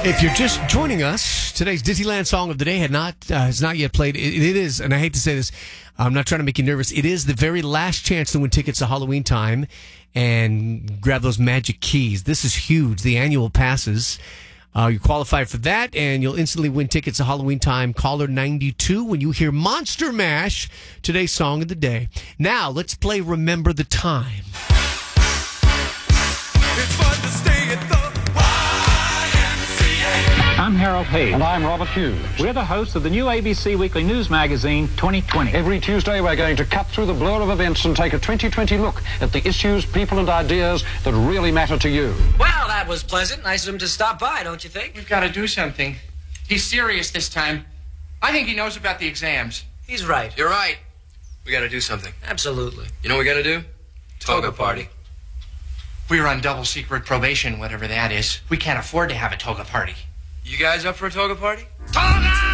If you're just joining us, today's Disneyland song of the day has not yet played. It is, and I hate to say this, I'm not trying to make you nervous. It is the very last chance to win tickets to Halloween Time and grab those magic keys. This is huge. The annual passes. You qualify for that, and you'll instantly win tickets to Halloween Time. Caller 92 when you hear Monster Mash, today's song of the day. Now, let's play Remember the Time. It's fun to stay at the YMCA. I'm Harold Hayes. And I'm Robert Hughes. We're the hosts of the new ABC Weekly News Magazine 2020. Every Tuesday, we're going to cut through the blur of events and take a 2020 look at the issues, people, and ideas that really matter to you. Well, that was pleasant. Nice of him to stop by, don't you think? We've got to do something. He's serious this time. I think he knows about the exams. He's right. You're right. We got to do something. Absolutely. You know what we got to do? Toga party. We're on double secret probation, whatever that is. We can't afford to have a toga party. You guys up for a toga party? Toga!